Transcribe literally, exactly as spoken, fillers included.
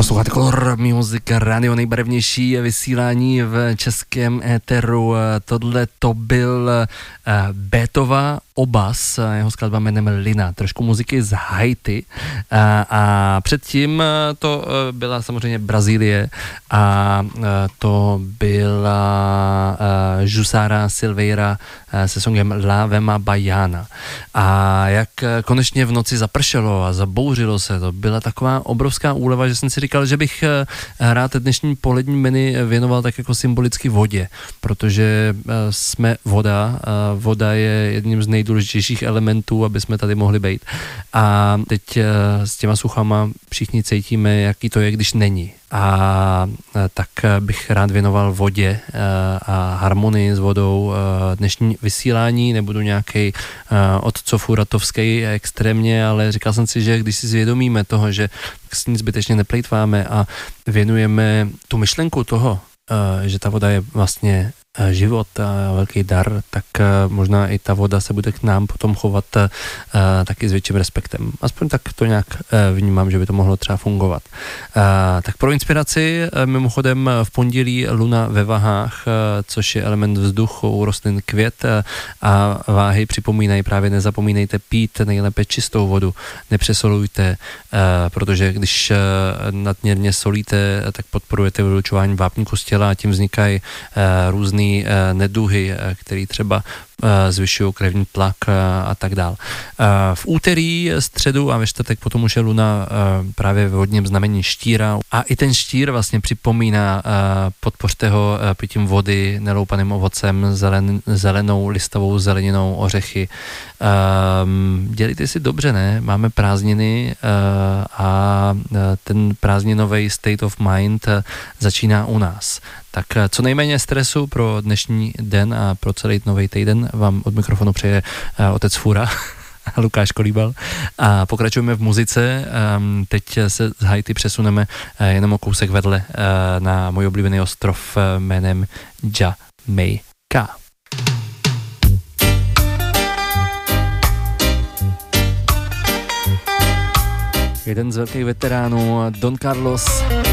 Posloucháte Color Music Radio, nejbarevnější vysílání v českém éteru. Tohle to byl Beetova Obas, jeho skladba jménem Lina, trošku muziky z Haiti a, a předtím to byla samozřejmě Brazílie a to byla Jussara Silveira se songem La Vema Baiana. A jak konečně v noci zapršelo a zabouřilo se, to byla taková obrovská úleva, že jsem si říkal, že bych rád dnešní polední menu věnoval tak jako symbolicky vodě, protože jsme voda, voda je jedním z nejdůležitějších elementů, aby jsme tady mohli být. A teď s těma suchama všichni cítíme, jaký to je, když není. A tak bych rád věnoval vodě a harmonii s vodou dnešní vysílání. Nebudu nějaký otcov huratovský extrémně, ale říkal jsem si, že když si zvědomíme toho, že s ní zbytečně neplejtváme a věnujeme tu myšlenku toho, že ta voda je vlastně život a velký dar, tak možná i ta voda se bude k nám potom chovat taky s větším respektem. Aspoň tak to nějak vnímám, že by to mohlo třeba fungovat. Tak pro inspiraci mimochodem v pondělí luna ve vahách, což je element vzduchu u rostlin květ a váhy připomínají právě nezapomínejte pít nejlépe čistou vodu, nepřesolujte, protože když nadměrně solíte, tak podporujete vylučování vápníku z těla a tím vznikají různý neduhy, který třeba zvyšují krevní tlak a tak dál. V úterý, středu a ve čtvrtek potom už je luna právě v hodním znamení štíra a i ten štír vlastně připomíná, podpořte ho pitím vody, neloupaným ovocem, zelen, zelenou listovou zeleninou, ořechy. Dělejte si dobře, ne? Máme prázdniny a ten prázdninový state of mind začíná u nás. Tak co nejméně stresu pro dnešní den a pro celý nový týden vám od mikrofonu přeje otec Fura, Lukáš Kolíbal. A pokračujeme v muzice. Teď se z Haiti přesuneme jenom o kousek vedle na můj oblíbený ostrov jménem Jamaica. Jeden z velkých veteránů, Don Carlos